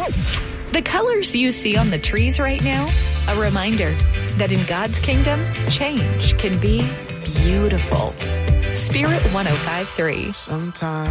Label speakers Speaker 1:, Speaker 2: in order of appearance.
Speaker 1: The colors you see on the trees right now, a reminder that in God's kingdom, change can be beautiful. Spirit 105.3.
Speaker 2: Sometimes